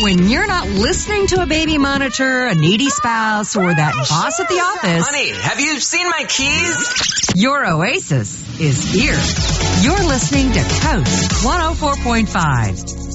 When you're not listening to a baby monitor, a needy spouse, or that boss at the office. Honey, have you seen my keys? Your oasis is here. You're listening to Coast 104.5.